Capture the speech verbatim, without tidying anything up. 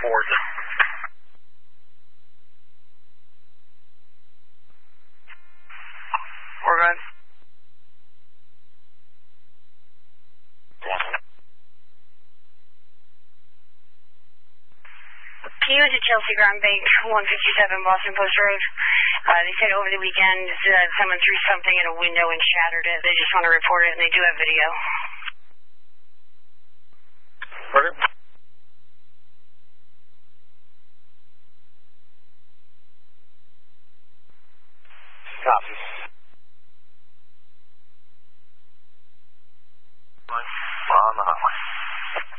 report. We're good. He was at Chelsea Ground Bank, one fifty-seven Boston Post Road. Uh, they said over the weekend uh, someone threw something at a window and shattered it. They just want to report it, and they do have video. Pardon?